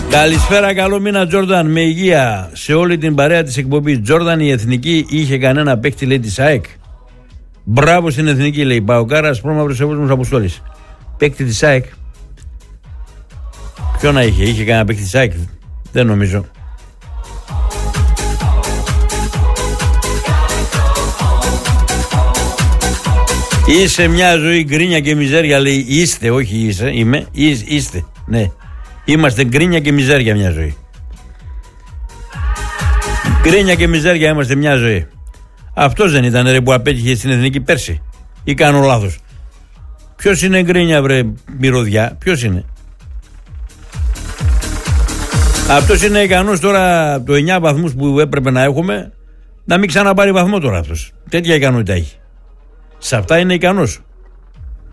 Καλησπέρα, καλό μήνα Τζόρνταν, με υγεία σε όλη την παρέα της εκπομπής. Τζόρνταν, η εθνική είχε κανένα παίκτη, λέει, της ΑΕΚ? Μπράβο στην εθνική, λέει. Παοκάρας, πρόμαυρος Ευόσμος Αποστόλης. Παίκτη της ΑΕΚ. Ποιο να είχε κανένα παίκτη της ΑΕΚ? Δεν νομίζω. Είσαι μια ζωή γκρίνια και μιζέρια, λέει. Είστε, όχι είσαι, είμαι, είστε, ναι. Είμαστε γκρίνια και μιζέρια μια ζωή. Γκρίνια και μιζέρια είμαστε μια ζωή. Αυτός δεν ήταν, ρε, που απέτυχε στην εθνική πέρσι? Ή κάνω λάθος? Ποιος είναι γκρίνια, βρε μυρωδιά? Ποιος είναι? Αυτός είναι ικανός τώρα, το 9 βαθμούς που έπρεπε να έχουμε, να μην ξαναπάρει βαθμό τώρα αυτός. Τέτοια ικανότητα έχει. Σε αυτά είναι ικανός.